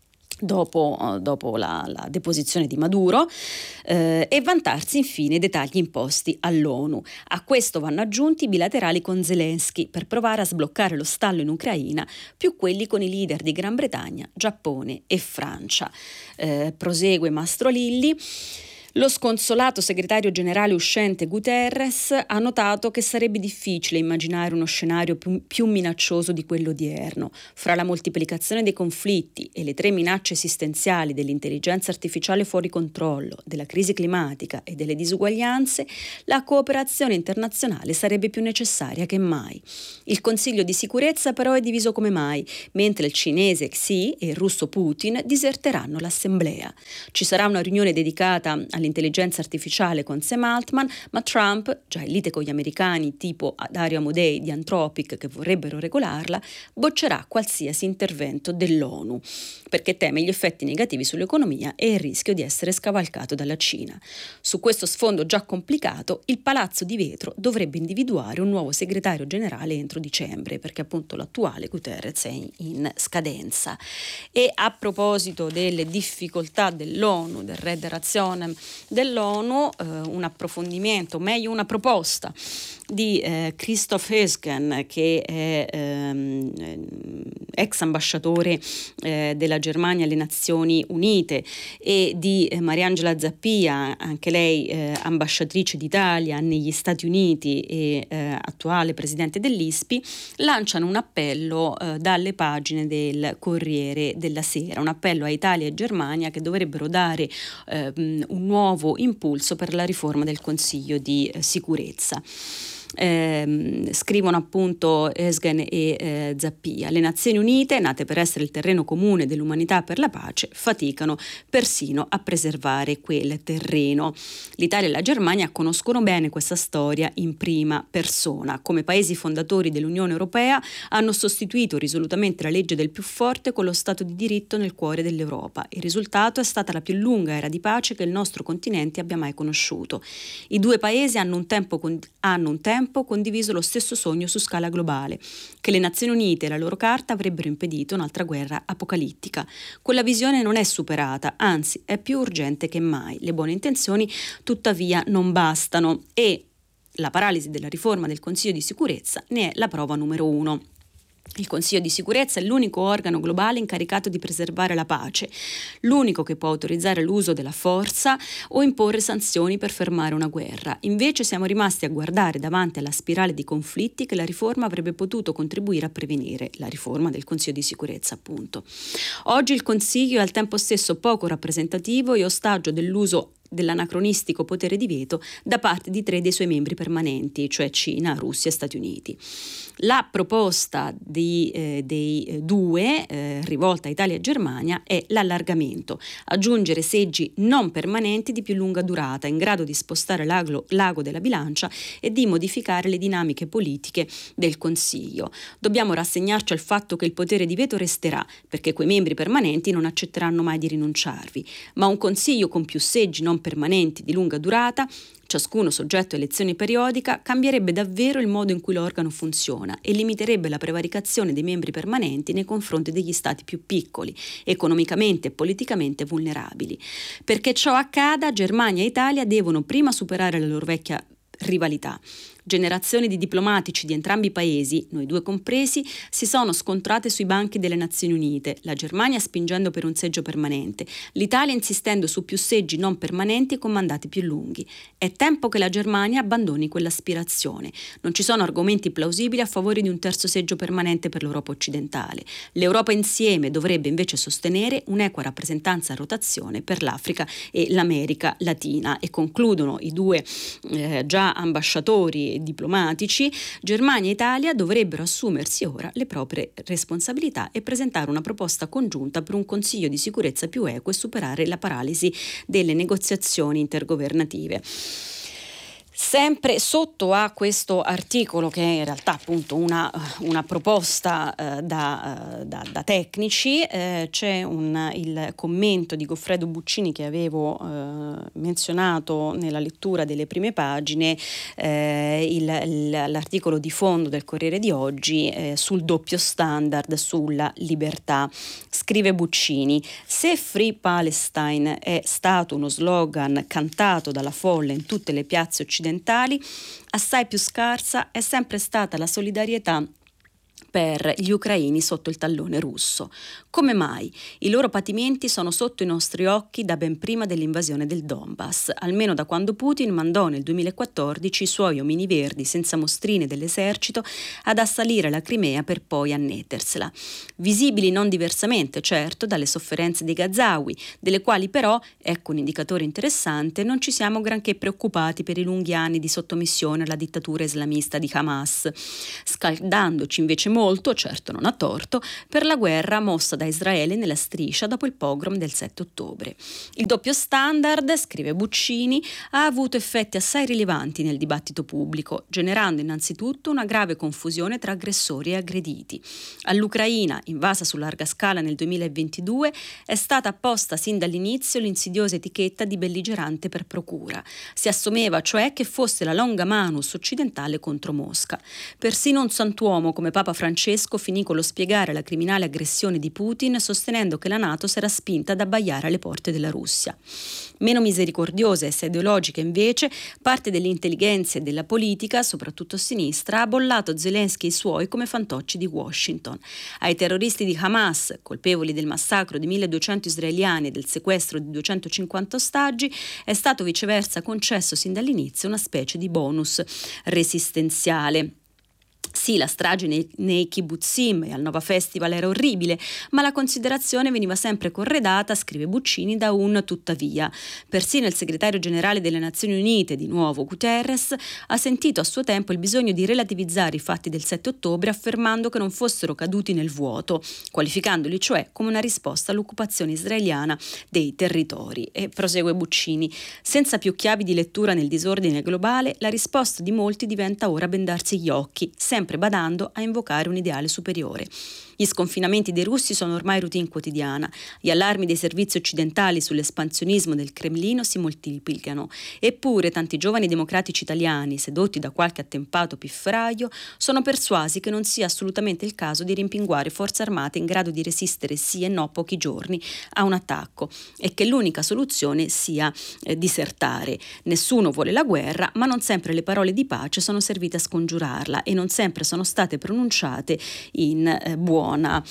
dopo, dopo la, la deposizione di Maduro, eh, e vantarsi infine dei tagli imposti all'ONU. A questo vanno aggiunti i bilaterali con Zelensky per provare a sbloccare lo stallo in Ucraina, più quelli con i leader di Gran Bretagna, Giappone e Francia. Eh, prosegue Mastrolilli. Lo sconsolato segretario generale uscente Guterres ha notato che sarebbe difficile immaginare uno scenario più, più minaccioso di quello odierno. Fra la moltiplicazione dei conflitti e le tre minacce esistenziali dell'intelligenza artificiale fuori controllo, della crisi climatica e delle disuguaglianze, la cooperazione internazionale sarebbe più necessaria che mai. Il Consiglio di sicurezza però è diviso come mai, mentre il cinese Xi e il russo Putin diserteranno l'assemblea. Ci sarà una riunione dedicata all'intelligenza artificiale con Sam Altman, ma Trump, già in lite con gli americani tipo Dario Amodei di Anthropic che vorrebbero regolarla, boccerà qualsiasi intervento dell'ONU, perché teme gli effetti negativi sull'economia e il rischio di essere scavalcato dalla Cina. Su questo sfondo già complicato, il Palazzo di Vetro dovrebbe individuare un nuovo segretario generale entro dicembre, perché appunto l'attuale Guterres è in scadenza. E a proposito delle difficoltà dell'ONU, del Red Rationem dell'ONU, eh, un approfondimento, meglio una proposta di eh, Christoph Hesgen, che è ehm, ex ambasciatore eh, della Germania alle Nazioni Unite, e di eh, Mariangela Zappia, anche lei eh, ambasciatrice d'Italia negli Stati Uniti e eh, attuale presidente dell'I S P I, lanciano un appello eh, dalle pagine del Corriere della Sera, un appello a Italia e Germania che dovrebbero dare eh, un nuovo impulso per la riforma del Consiglio di eh, sicurezza. Eh, scrivono appunto Hesgen e eh, Zappia: le Nazioni Unite, nate per essere il terreno comune dell'umanità per la pace, faticano persino a preservare quel terreno. L'Italia e la Germania conoscono bene questa storia in prima persona. Come paesi fondatori dell'Unione Europea hanno sostituito risolutamente la legge del più forte con lo Stato di diritto nel cuore dell'Europa. Il risultato è stata la più lunga era di pace che il nostro continente abbia mai conosciuto. I due paesi hanno un tempo, con- hanno un tempo condiviso lo stesso sogno su scala globale, che le Nazioni Unite e la loro carta avrebbero impedito un'altra guerra apocalittica. Quella visione non è superata, anzi è più urgente che mai. Le buone intenzioni tuttavia non bastano e la paralisi della riforma del Consiglio di sicurezza ne è la prova numero uno. Il Consiglio di sicurezza è l'unico organo globale incaricato di preservare la pace, l'unico che può autorizzare l'uso della forza o imporre sanzioni per fermare una guerra. Invece siamo rimasti a guardare davanti alla spirale di conflitti che la riforma avrebbe potuto contribuire a prevenire, la riforma del Consiglio di sicurezza appunto. Oggi il Consiglio è al tempo stesso poco rappresentativo e ostaggio dell'uso dell'anacronistico potere di veto da parte di tre dei suoi membri permanenti, cioè Cina, Russia e Stati Uniti. La proposta di, eh, dei eh, due, eh, rivolta a Italia e Germania, è l'allargamento, aggiungere seggi non permanenti di più lunga durata, in grado di spostare l'ago, l'ago della bilancia e di modificare le dinamiche politiche del Consiglio. Dobbiamo rassegnarci al fatto che il potere di veto resterà, perché quei membri permanenti non accetteranno mai di rinunciarvi, ma un Consiglio con più seggi non permanenti di lunga durata, ciascuno soggetto a elezione periodica, cambierebbe davvero il modo in cui l'organo funziona e limiterebbe la prevaricazione dei membri permanenti nei confronti degli stati più piccoli, economicamente e politicamente vulnerabili. Perché ciò accada, Germania e Italia devono prima superare la loro vecchia rivalità. Generazioni di diplomatici di entrambi i paesi, noi due compresi, si sono scontrate sui banchi delle Nazioni Unite, la Germania spingendo per un seggio permanente, l'Italia insistendo su più seggi non permanenti e con mandati più lunghi. È tempo che la Germania abbandoni quell'aspirazione. Non ci sono argomenti plausibili a favore di un terzo seggio permanente per l'Europa occidentale. L'Europa insieme dovrebbe invece sostenere un'equa rappresentanza a rotazione per l'Africa e l'America Latina. E concludono i due eh, già ambasciatori diplomatici: Germania e Italia dovrebbero assumersi ora le proprie responsabilità e presentare una proposta congiunta per un Consiglio di sicurezza più equo e superare la paralisi delle negoziazioni intergovernative. Sempre sotto a questo articolo, che è in realtà appunto una, una proposta eh, da, uh, da, da tecnici, eh, c'è un, il commento di Goffredo Buccini che avevo eh, menzionato nella lettura delle prime pagine, eh, il, il, l'articolo di fondo del Corriere di oggi eh, sul doppio standard sulla libertà. Scrive Buccini: se Free Palestine è stato uno slogan cantato dalla folla in tutte le piazze occidentali, assai più scarsa è sempre stata la solidarietà per gli ucraini sotto il tallone russo. Come mai? I loro patimenti sono sotto i nostri occhi da ben prima dell'invasione del Donbass, almeno da quando Putin mandò nel duemilaquattordici i suoi omini verdi senza mostrine dell'esercito ad assalire la Crimea per poi annettersela. Visibili non diversamente, certo, dalle sofferenze dei Gazawi, delle quali però, ecco un indicatore interessante, non ci siamo granché preoccupati per i lunghi anni di sottomissione alla dittatura islamista di Hamas, scaldandoci invece molto molto, certo non a torto, per la guerra mossa da Israele nella striscia dopo il pogrom del sette ottobre. Il doppio standard, scrive Buccini, ha avuto effetti assai rilevanti nel dibattito pubblico, generando innanzitutto una grave confusione tra aggressori e aggrediti. All'Ucraina, invasa su larga scala nel duemilaventidue, è stata apposta sin dall'inizio l'insidiosa etichetta di belligerante per procura. Si assumeva cioè che fosse la longa manus occidentale contro Mosca. Persino un santuomo come Papa Francesco finì con lo spiegare la criminale aggressione di Putin sostenendo che la NATO s'era spinta ad abbaiare alle porte della Russia. Meno misericordiosa e ideologica invece, parte delle intelligenze e della politica, soprattutto a sinistra, ha bollato Zelensky e i suoi come fantocci di Washington. Ai terroristi di Hamas, colpevoli del massacro di milleduecento israeliani e del sequestro di duecentocinquanta ostaggi, è stato viceversa concesso sin dall'inizio una specie di bonus resistenziale. Sì, la strage nei, nei kibbutzim e al Nova Festival era orribile, ma la considerazione veniva sempre corredata, scrive Buccini, da un tuttavia. Persino il segretario generale delle Nazioni Unite, di nuovo Guterres, ha sentito a suo tempo il bisogno di relativizzare i fatti del sette ottobre affermando che non fossero caduti nel vuoto, qualificandoli cioè come una risposta all'occupazione israeliana dei territori. E prosegue Buccini, senza più chiavi di lettura nel disordine globale, la risposta di molti diventa ora bendarsi gli occhi, sempre badando a invocare un ideale superiore. Gli sconfinamenti dei russi sono ormai routine quotidiana, gli allarmi dei servizi occidentali sull'espansionismo del Cremlino si moltiplicano, eppure tanti giovani democratici italiani, sedotti da qualche attempato piffraio, sono persuasi che non sia assolutamente il caso di rimpinguare forze armate in grado di resistere sì e no pochi giorni a un attacco e che l'unica soluzione sia eh, disertare. Nessuno vuole la guerra, ma non sempre le parole di pace sono servite a scongiurarla e non sempre sono state pronunciate in eh, buona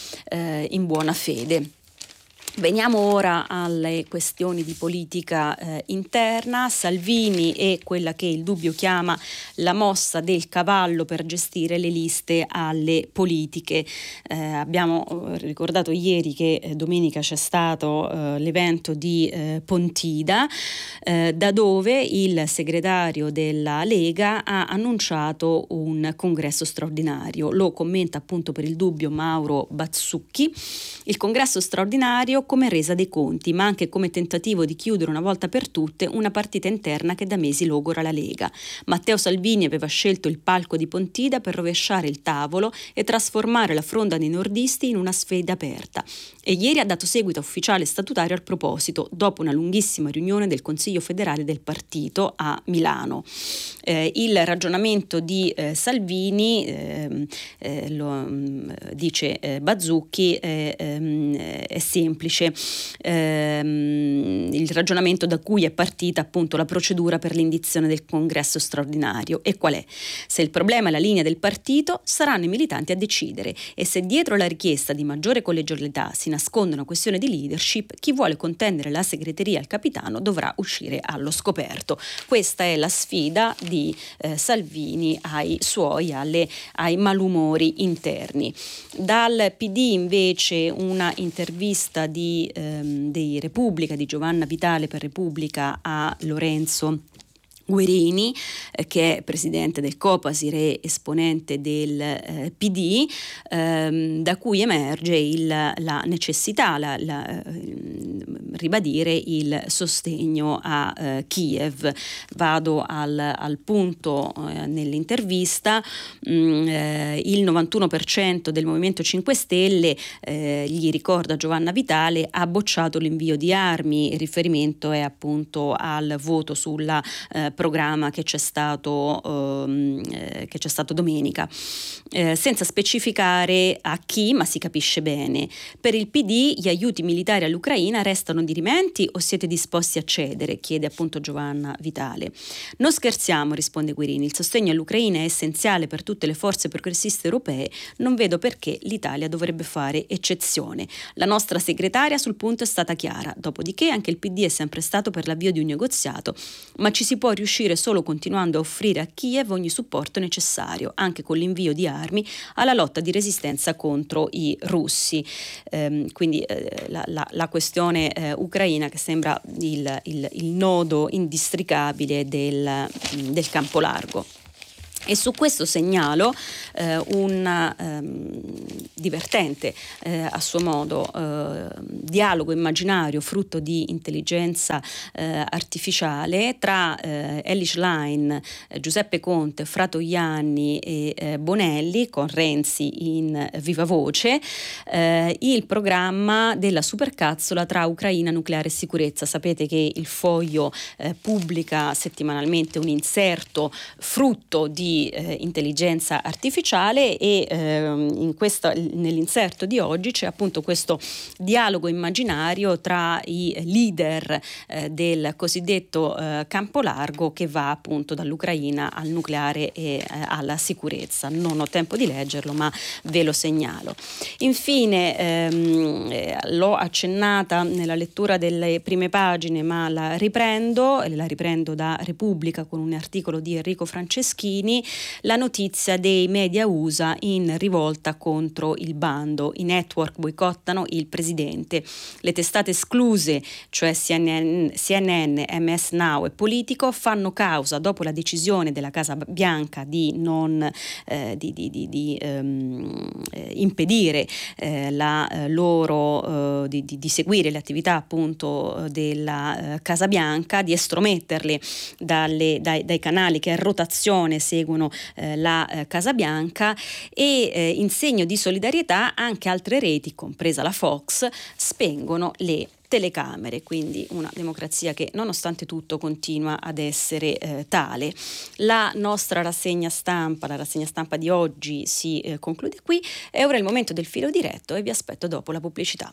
Eh, in buona fede. Veniamo ora alle questioni di politica eh, interna. Salvini e quella che il Dubbio chiama la mossa del cavallo per gestire le liste alle politiche. Eh, abbiamo ricordato ieri che eh, domenica c'è stato eh, l'evento di eh, Pontida, eh, da dove il segretario della Lega ha annunciato un congresso straordinario. Lo commenta appunto per il Dubbio Mauro Bazzucchi. Il congresso straordinario come resa dei conti, ma anche come tentativo di chiudere una volta per tutte una partita interna che da mesi logora la Lega. Matteo Salvini aveva scelto il palco di Pontida per rovesciare il tavolo e trasformare la fronda dei nordisti in una sfida aperta. E ieri ha dato seguito ufficiale statutario al proposito, dopo una lunghissima riunione del Consiglio federale del partito a Milano. Eh, il ragionamento di eh, Salvini, eh, eh, lo dice eh, Bazzucchi, eh, eh, è semplice. Ehm, il ragionamento da cui è partita appunto la procedura per l'indizione del congresso straordinario. E qual è? Se il problema è la linea del partito, saranno i militanti a decidere, e se dietro la richiesta di maggiore collegialità si nasconde una questione di leadership, chi vuole contendere la segreteria al capitano dovrà uscire allo scoperto. Questa è la sfida di eh, Salvini ai suoi, alle, ai malumori interni. Dal P D invece una intervista di, ehm, di Repubblica, di Giovanna Vitale per Repubblica a Lorenzo Guerini, eh, che è presidente del Copasir e esponente del eh, P D, ehm, da cui emerge il, la necessità, la, la, eh, ribadire il sostegno a eh, Kiev. Vado al, al punto eh, nell'intervista. mh, eh, il novantuno per cento del Movimento cinque Stelle, eh, gli ricorda Giovanna Vitale, ha bocciato l'invio di armi. Il riferimento è appunto al voto sulla eh, programma che c'è stato ehm, eh, che c'è stato domenica, eh, senza specificare a chi, ma si capisce bene. Per il P D gli aiuti militari all'Ucraina restano dirimenti o siete disposti a cedere? Chiede appunto Giovanna Vitale. Non scherziamo, risponde Guerini, il sostegno all'Ucraina è essenziale per tutte le forze progressiste europee, non vedo perché l'Italia dovrebbe fare eccezione. La nostra segretaria sul punto è stata chiara, dopodiché anche il P D è sempre stato per l'avvio di un negoziato, ma ci si può riuscire solo continuando a offrire a Kiev ogni supporto necessario, anche con l'invio di armi alla lotta di resistenza contro i russi. Ehm, quindi eh, la, la, la questione eh, ucraina che sembra il, il, il nodo indistricabile del, del campo largo. E su questo segnalo eh, un ehm, divertente, eh, a suo modo, eh, dialogo immaginario frutto di intelligenza eh, artificiale tra eh, Elly Schlein, eh, Giuseppe Conte, Fra Togliani e eh, Bonelli, con Renzi in viva voce, eh, il programma della supercazzola tra Ucraina, nucleare e sicurezza. Sapete che il Foglio eh, pubblica settimanalmente un inserto frutto di Eh, intelligenza artificiale e eh, in questa, nell'inserto di oggi c'è appunto questo dialogo immaginario tra i leader eh, del cosiddetto eh, campo largo, che va appunto dall'Ucraina al nucleare e eh, alla sicurezza. Non ho tempo di leggerlo, ma ve lo segnalo. Infine ehm, eh, l'ho accennata nella lettura delle prime pagine, ma la riprendo la riprendo da Repubblica con un articolo di Enrico Franceschini. La notizia dei media U S A in rivolta contro il bando. I network boicottano il presidente. Le testate escluse, cioè C N N, C N N, M S Now e Politico, fanno causa dopo la decisione della Casa Bianca di non eh, di, di, di, di ehm, eh, impedire eh, la eh, loro eh, di, di, di seguire le attività appunto della eh, Casa Bianca, di estrometterle dalle, dai, dai canali che a rotazione seguono eh, la eh, Casa Bianca, e eh, in segno di solidarietà anche altre reti, compresa la Fox, spengono le telecamere, quindi una democrazia che nonostante tutto continua ad essere eh, tale. La nostra rassegna stampa, la rassegna stampa di oggi si eh, conclude qui, e ora è il momento del filo diretto e vi aspetto dopo la pubblicità.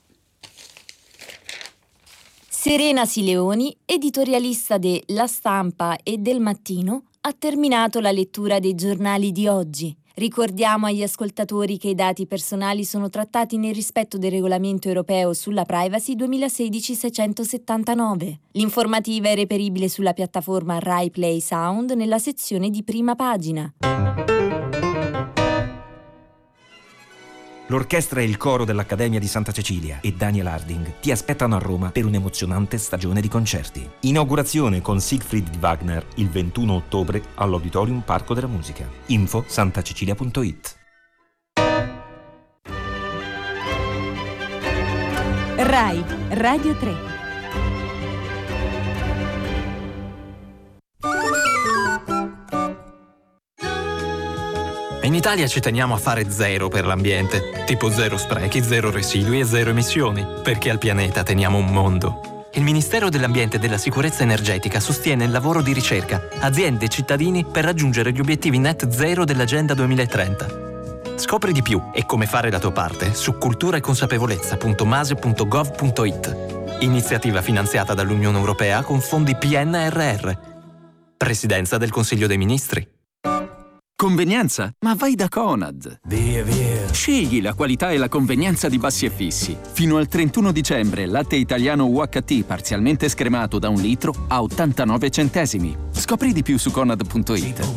Serena Sileoni, editorialista de La Stampa e del Mattino, ha terminato la lettura dei giornali di oggi. Ricordiamo agli ascoltatori che i dati personali sono trattati nel rispetto del regolamento europeo sulla privacy duemilasedici seicentosettantanove. L'informativa è reperibile sulla piattaforma Rai Play Sound nella sezione di prima pagina. L'orchestra e il coro dell'Accademia di Santa Cecilia e Daniel Harding ti aspettano a Roma per un'emozionante stagione di concerti. Inaugurazione con Siegfried di Wagner il ventuno ottobre all'Auditorium Parco della Musica. Info santacecilia punto it. Rai Radio tre. In Italia ci teniamo a fare zero per l'ambiente, tipo zero sprechi, zero residui e zero emissioni, perché al pianeta teniamo un mondo. Il Ministero dell'Ambiente e della Sicurezza Energetica sostiene il lavoro di ricerca, aziende e cittadini per raggiungere gli obiettivi net zero dell'Agenda duemilatrenta. Scopri di più e come fare la tua parte su cultura e consapevolezza punto mase punto gov punto it. Iniziativa finanziata dall'Unione Europea con fondi P N R R. Presidenza del Consiglio dei Ministri. Convenienza? Ma vai da Conad! Via, via! Scegli la qualità e la convenienza di Bassi e Fissi. Fino al trentuno dicembre, latte italiano U H T parzialmente scremato da un litro a ottantanove centesimi. Scopri di più su conad punto it.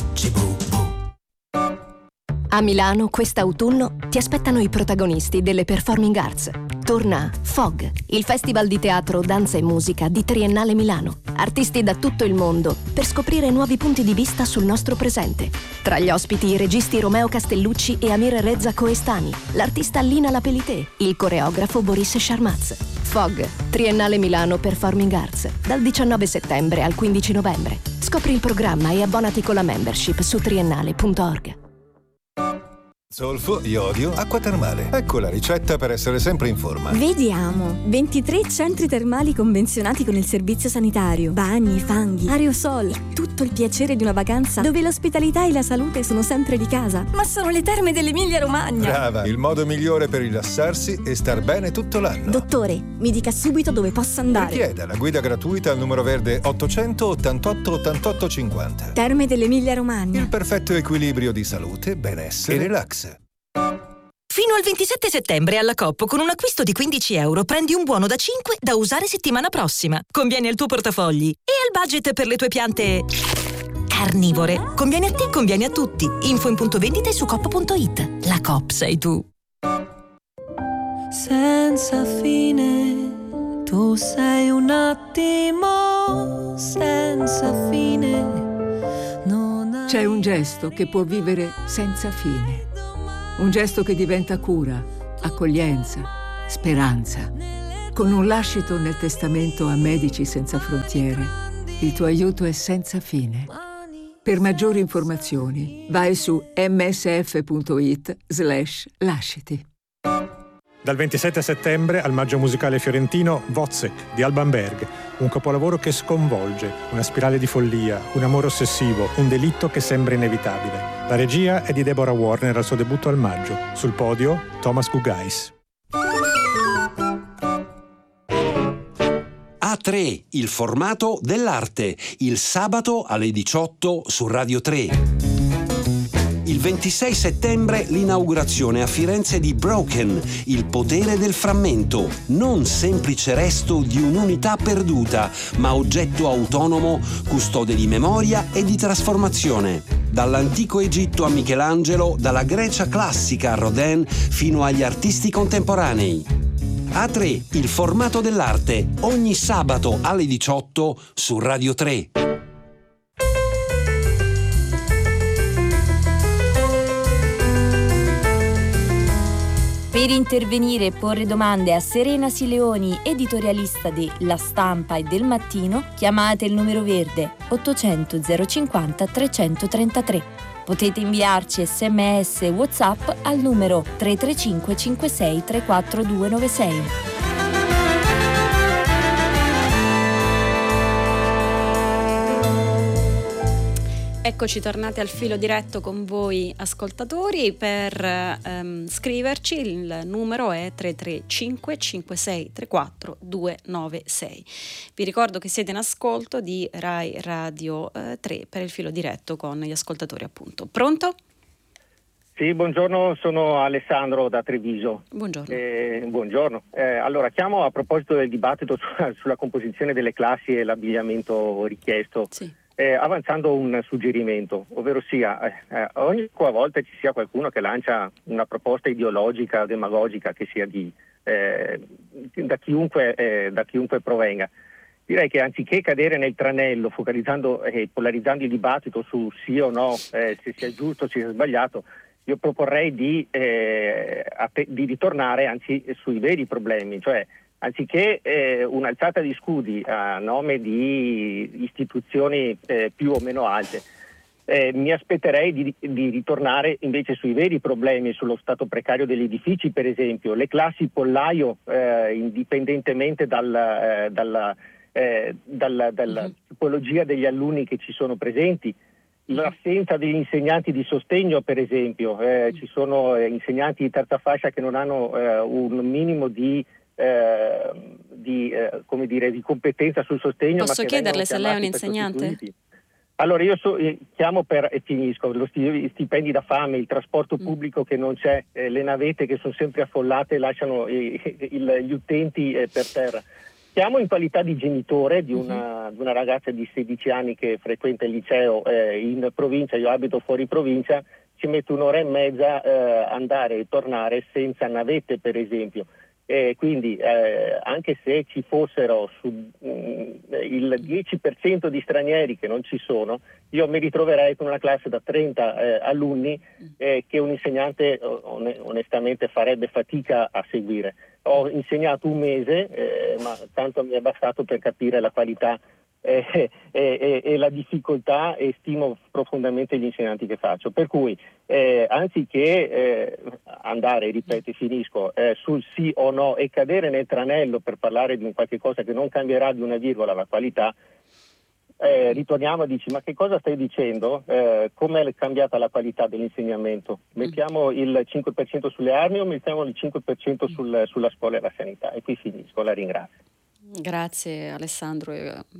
A Milano, quest'autunno, ti aspettano i protagonisti delle Performing Arts. Torna Fog, il festival di teatro, danza e musica di Triennale Milano. Artisti da tutto il mondo per scoprire nuovi punti di vista sul nostro presente. Tra gli ospiti i registi Romeo Castellucci e Amir Reza Koestani, l'artista Lina Lapelité, il coreografo Boris Sharmaz. Fog, Triennale Milano Performing Arts, dal diciannove settembre al quindici novembre. Scopri il programma e abbonati con la membership su triennale punto org. Zolfo, iodio, acqua termale. Ecco la ricetta per essere sempre in forma. Vediamo. ventitré centri termali convenzionati con il servizio sanitario. Bagni, fanghi, aerosol. Tutto il piacere di una vacanza dove l'ospitalità e la salute sono sempre di casa. Ma sono le terme dell'Emilia Romagna. Brava, il modo migliore per rilassarsi e star bene tutto l'anno. Dottore, mi dica subito dove posso andare. Richieda la guida gratuita al numero verde ottocento ottantotto ottantotto cinquanta. Terme dell'Emilia Romagna. Il perfetto equilibrio di salute, benessere e relax. Fino al ventisette settembre alla Coop con un acquisto di quindici euro prendi un buono da cinque da usare settimana prossima. Conviene al tuo portafogli e al budget per le tue piante carnivore. Conviene a te, conviene a tutti. Info in punto vendita e su coop punto it. La Coop sei tu. Senza fine, tu sei un attimo senza fine. Non C'è un gesto che può vivere senza fine. Un gesto che diventa cura, accoglienza, speranza. Con un lascito nel testamento a Medici Senza Frontiere, il tuo aiuto è senza fine. Per maggiori informazioni, vai su msf.it slash lasciti. Dal ventisette settembre al Maggio Musicale Fiorentino, Wozzeck di Alban Berg, un capolavoro che sconvolge, una spirale di follia, un amore ossessivo, un delitto che sembra inevitabile. La regia è di Deborah Warner al suo debutto al maggio. Sul podio, Thomas Gugais. A tre, il formato dell'arte, il sabato alle diciotto su Radio tre. Il ventisei settembre l'inaugurazione a Firenze di Broken, il potere del frammento, non semplice resto di un'unità perduta, ma oggetto autonomo, custode di memoria e di trasformazione. Dall'antico Egitto a Michelangelo, dalla Grecia classica a Rodin fino agli artisti contemporanei. A tre, il formato dell'arte, ogni sabato alle diciotto su Radio tre. Per intervenire e porre domande a Serena Sileoni, editorialista di La Stampa e del Mattino, chiamate il numero verde ottocento zero cinquanta trecentotrentatré. Potete inviarci sms e WhatsApp al numero tre tre cinque cinque sei tre quattro due nove sei. Eccoci tornati al filo diretto con voi ascoltatori. Per ehm, scriverci il numero è tre tre cinque cinque sei tre quattro due nove sei. Vi ricordo che siete in ascolto di Rai Radio eh, tre per il filo diretto con gli ascoltatori, appunto. Pronto? Sì, buongiorno, sono Alessandro da Treviso. Buongiorno. Eh, buongiorno. Eh, allora, chiamo a proposito del dibattito su, sulla composizione delle classi e l'abbigliamento richiesto. Sì. Eh, avanzando un suggerimento, ovvero sia eh, ogni volta ci sia qualcuno che lancia una proposta ideologica, demagogica, che sia di eh, da chiunque eh, da chiunque provenga, direi che anziché cadere nel tranello, focalizzando e eh, polarizzando il dibattito su sì o no, eh, se sia giusto o se sia sbagliato, io proporrei di, eh, di ritornare anzi sui veri problemi, cioè anziché eh, un'alzata di scudi a nome di istituzioni eh, più o meno alte, eh, mi aspetterei di, di ritornare invece sui veri problemi, sullo stato precario degli edifici, per esempio, le classi pollaio, eh, indipendentemente dal, eh, dalla, eh, dalla, dalla uh-huh. tipologia degli alunni che ci sono presenti. L'assenza degli insegnanti di sostegno, per esempio, eh, ci sono eh, insegnanti di terza fascia che non hanno eh, un minimo di Eh, di, eh, come dire, di competenza sul sostegno. Posso ma chiederle se lei è un insegnante? Allora io so, eh, chiamo per, e finisco, lo sti, gli stipendi da fame, il trasporto pubblico mm. che non c'è, eh, le navette che sono sempre affollate e lasciano eh, il, gli utenti eh, per terra. Chiamo in qualità di genitore di una, mm-hmm. di una ragazza di sedici anni che frequenta il liceo eh, in provincia, io abito fuori provincia, ci metto un'ora e mezza eh, andare e tornare senza navette, per esempio. Eh, quindi eh, anche se ci fossero su, mh, il dieci per cento di stranieri che non ci sono, io mi ritroverei con una classe da trenta eh, alunni eh, che un insegnante on- onestamente farebbe fatica a seguire. Ho insegnato un mese, eh, ma tanto mi è bastato per capire la qualità E, e, e, e la difficoltà, e stimo profondamente gli insegnanti che faccio, per cui eh, anziché eh, andare, ripeto, finisco eh, sul sì o no e cadere nel tranello per parlare di un qualche cosa che non cambierà di una virgola la qualità, eh, ritorniamo a dici ma che cosa stai dicendo? Eh, com'è cambiata la qualità dell'insegnamento? Mettiamo il cinque per cento sulle armi o mettiamo il cinque per cento sul, sulla scuola e la sanità? E qui finisco, la ringrazio. Grazie Alessandro.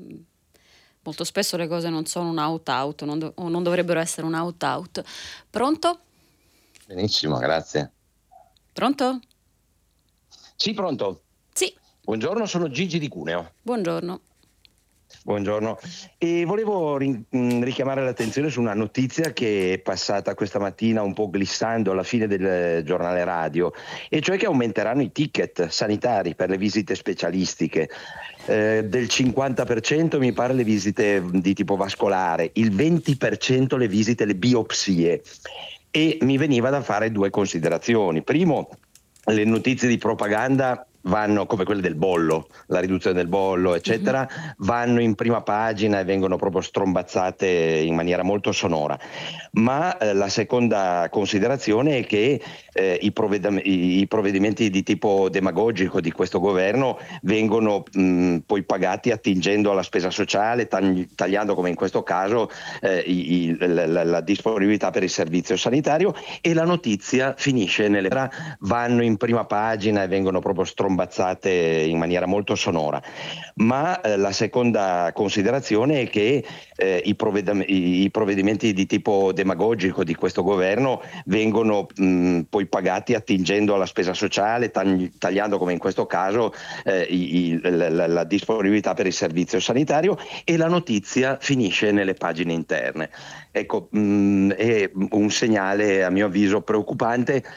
Molto spesso le cose non sono un out-out non do- o non dovrebbero essere un out-out. Pronto? Benissimo, grazie. Pronto? Sì, pronto. Sì. Buongiorno, sono Gigi di Cuneo. Buongiorno. Buongiorno, e volevo ri- richiamare l'attenzione su una notizia che è passata questa mattina un po' glissando alla fine del giornale radio, e cioè che aumenteranno i ticket sanitari per le visite specialistiche. Eh, del cinquanta per cento mi pare le visite di tipo vascolare, il venti per cento le visite, le biopsie, e mi veniva da fare due considerazioni. Primo, le notizie di propaganda vanno, come quelle del bollo, la riduzione del bollo eccetera, mm-hmm. vanno in prima pagina e vengono proprio strombazzate in maniera molto sonora. Ma eh, la seconda considerazione è che eh, i, provvedam- i provvedimenti di tipo demagogico di questo governo vengono mh, poi pagati attingendo alla spesa sociale, tagli- tagliando come in questo caso eh, i, i, la, la, la disponibilità per il servizio sanitario, e la notizia finisce nelle vanno in prima pagina e vengono proprio strombazzate in maniera molto sonora. Ma eh, la seconda considerazione è che eh, i, provvedam- i provvedimenti di tipo demagogico di questo governo vengono mh, poi pagati attingendo alla spesa sociale, tagli- tagliando come in questo caso eh, i, i, la, la, la disponibilità per il servizio sanitario, e la notizia finisce nelle pagine interne. Ecco, mh, è un segnale a mio avviso preoccupante,